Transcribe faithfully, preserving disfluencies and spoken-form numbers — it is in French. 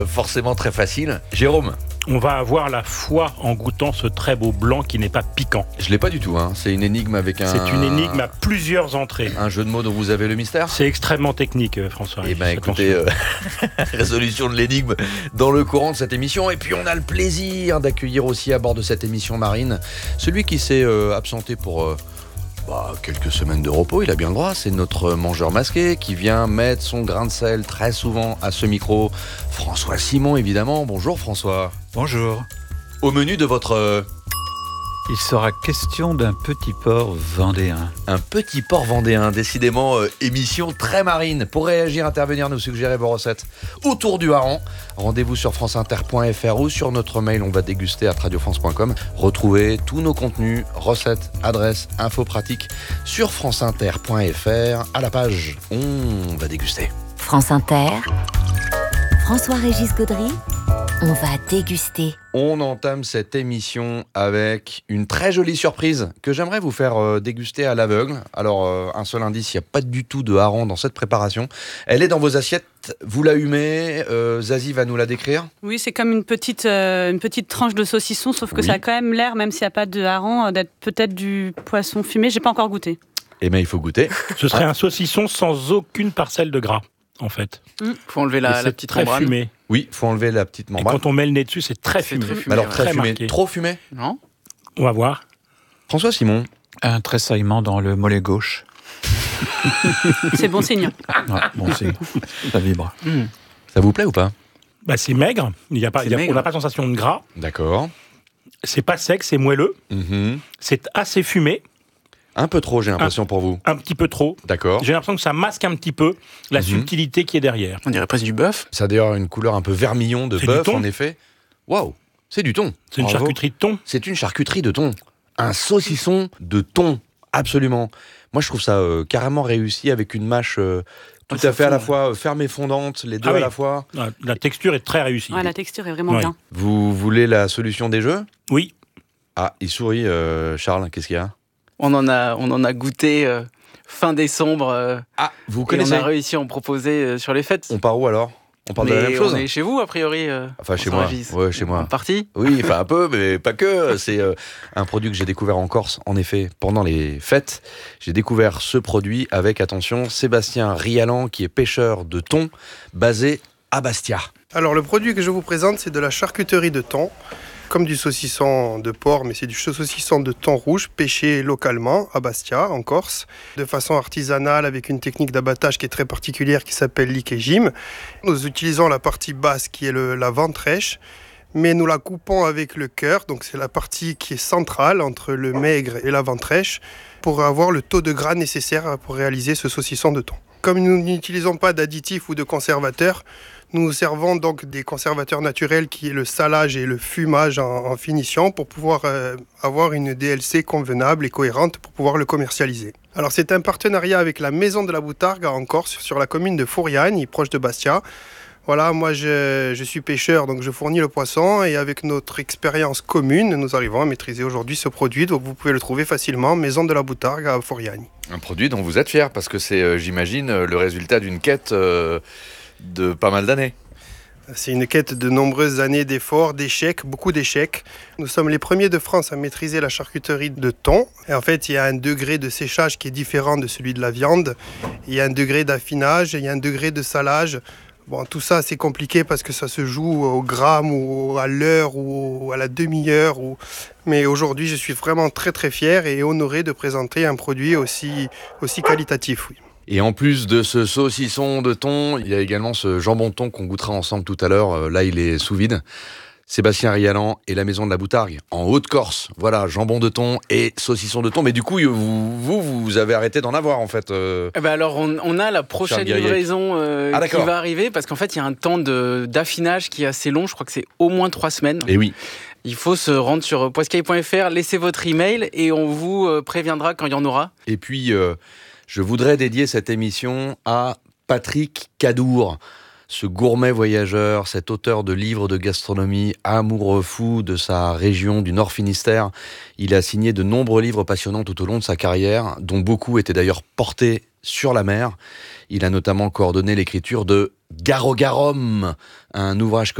Forcément très facile. Jérôme? On va avoir la foi en goûtant ce très beau blanc qui n'est pas piquant. Je l'ai pas du tout, hein. C'est une énigme avec un... C'est une énigme à plusieurs entrées. Un jeu de mots dont vous avez le mystère? C'est extrêmement technique, François. Eh ben écoutez, euh, résolution de l'énigme dans le courant de cette émission. Et puis on a le plaisir d'accueillir aussi à bord de cette émission Marine celui qui s'est euh, absenté pour... Euh, Bah, quelques semaines de repos, il a bien le droit. C'est notre mangeur masqué qui vient mettre son grain de sel très souvent à ce micro. François Simon, évidemment. Bonjour François. Bonjour. Au menu de votre... Euh, Il sera question d'un petit porc vendéen. un petit porc vendéen, décidément euh, émission très marine. Pour réagir, intervenir, nous suggérer vos recettes autour du hareng. Rendez-vous sur franceinter point f r ou sur notre mail, on va déguster à radio france point com. Retrouvez tous nos contenus, recettes, adresses, infos pratiques sur franceinter point f r à la page On va déguster. France Inter, François-Régis Gaudry, on va déguster. On entame cette émission avec une très jolie surprise que j'aimerais vous faire euh, déguster à l'aveugle. Alors, euh, un seul indice, il n'y a pas du tout de hareng dans cette préparation. Elle est dans vos assiettes, vous la humez, euh, Zazie va nous la décrire. Oui, c'est comme une petite, euh, une petite tranche de saucisson, sauf que Oui. ça a quand même l'air, même s'il n'y a pas de hareng, euh, d'être peut-être du poisson fumé. J'ai pas encore goûté. Eh bien, il faut goûter. Ce serait un saucisson sans aucune parcelle de gras, en fait. Faut enlever Et la, c'est la petite très membrane. fumé. Oui, il faut enlever la petite Et membrane. quand on met le nez dessus, c'est très C'est fumé. très fumé. Mais alors, très Très fumé. marqué. Trop fumé. Non. On va voir. François Simon. Un tressaillement dans le mollet gauche. C'est bon signe. Ouais, bon, c'est, ça vibre. Mmh. Ça vous plaît ou pas? Bah, c'est maigre. Il y a pas, C'est il y a- maigre. on n'a pas de sensation de gras. D'accord. C'est pas sec, c'est moelleux. Mhm. C'est assez fumé. Un peu trop, j'ai l'impression, pour vous. Un petit peu trop. D'accord. J'ai l'impression que ça masque un petit peu la Mhm. subtilité qui est derrière. On dirait presque du bœuf. Ça a d'ailleurs une couleur un peu vermillon de C'est du bœuf, thon. en effet. Waouh, c'est du thon. C'est une Bravo. charcuterie de thon. C'est une charcuterie de thon. Un saucisson de thon, absolument. Moi, je trouve ça euh, carrément réussi avec une mâche euh, tout Ah, à ça fait à la fond, fois euh, ferme et fondante, les deux Ah à oui. la fois. La, la texture est très réussie. Ouais, la texture est vraiment Ouais. bien. Vous voulez la solution des jeux? Oui. Ah, il sourit, euh, Charles, qu'est-ce qu'il y a? On en a, on en a goûté euh, fin décembre. euh, Ah, vous et on connaissez? a réussi à en proposer euh, sur les fêtes. On part où alors? On parle de la Mais même chose? on est chez vous, a priori. euh, Enfin, chez François moi. Régis. Ouais, chez moi. En partie. Oui, enfin un peu, mais pas que. C'est euh, un produit que j'ai découvert en Corse, en effet, pendant les fêtes. J'ai découvert ce produit avec, attention, Sébastien Rialan, qui est pêcheur de thon, basé à Bastia. Alors le produit que je vous présente, c'est de la charcuterie de thon, comme du saucisson de porc, mais c'est du saucisson de thon rouge pêché localement à Bastia, en Corse, de façon artisanale avec une technique d'abattage qui est très particulière qui s'appelle l'ikejim. Nous utilisons la partie basse qui est le, la ventrèche, mais nous la coupons avec le cœur, donc c'est la partie qui est centrale entre le maigre et la ventrèche, pour avoir le taux de gras nécessaire pour réaliser ce saucisson de thon. Comme nous n'utilisons pas d'additifs ou de conservateurs, nous servons donc des conservateurs naturels qui est le salage et le fumage en, en finition pour pouvoir euh, avoir une D L C convenable et cohérente pour pouvoir le commercialiser. Alors c'est un partenariat avec la Maison de la Boutargue en Corse, sur la commune de Fouriane, proche de Bastia. Voilà, moi je, je suis pêcheur, donc je fournis le poisson et avec notre expérience commune, nous arrivons à maîtriser aujourd'hui ce produit. Donc vous pouvez le trouver facilement, Maison de la Boutargue à Fouriane. Un produit dont vous êtes fier, parce que c'est, euh, j'imagine, euh, le résultat d'une quête euh, de pas mal d'années. C'est une quête de nombreuses années d'efforts, d'échecs, beaucoup d'échecs. Nous sommes les premiers de France à maîtriser la charcuterie de thon. Et en fait, il y a un degré de séchage qui est différent de celui de la viande. Il y a un degré d'affinage, il y a un degré de salage. Bon, tout ça, c'est compliqué parce que ça se joue au gramme ou à l'heure ou à la demi-heure. Ou... Mais aujourd'hui, je suis vraiment très très fier et honoré de présenter un produit aussi, aussi qualitatif. Oui. Et en plus de ce saucisson de thon, il y a également ce jambon de thon qu'on goûtera ensemble tout à l'heure. Euh, Là, il est sous vide. Sébastien Rialan et la Maison de la Boutargue, en Haute-Corse. Voilà, jambon de thon et saucisson de thon. Mais du coup, vous, vous, vous avez arrêté d'en avoir, en fait. Euh... Eh ben alors, on, on a la prochaine Charles Guiriec. livraison euh, Ah, qui d'accord. va arriver parce qu'en fait, il y a un temps de, d'affinage qui est assez long. Je crois que c'est au moins trois semaines. Et oui. Il faut se rendre sur poiscaille point f r, laissez votre email et on vous euh, préviendra quand il y en aura. Et puis, euh, je voudrais dédier cette émission à Patrick Cadour, ce gourmet voyageur, cet auteur de livres de gastronomie, amoureux fou de sa région du Nord Finistère. Il a signé de nombreux livres passionnants tout au long de sa carrière, dont beaucoup étaient d'ailleurs portés sur la mer. Il a notamment coordonné l'écriture de Garogarum, un ouvrage